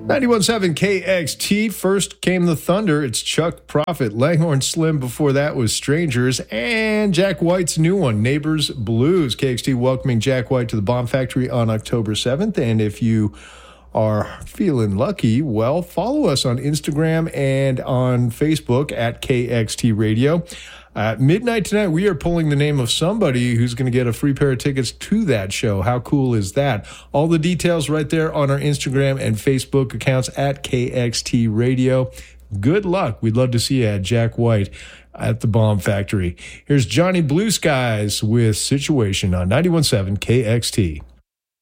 91.7 KXT. First came the Thunder. It's Chuck Prophet. Langhorne Slim before that was Strangers. And Jack White's new one, Neighbors Blues. KXT welcoming Jack White to the Bomb Factory on October 7th. And if you are feeling lucky, well, follow us on Instagram and on Facebook at KXT Radio. At midnight tonight, we are pulling the name of somebody who's going to get a free pair of tickets to that show. How cool is that? All the details right there on our Instagram and Facebook accounts at KXT Radio. Good luck. We'd love to see you at Jack White at the Bomb Factory. Here's Johnny Blue Skies with Situation on 91.7 KXT.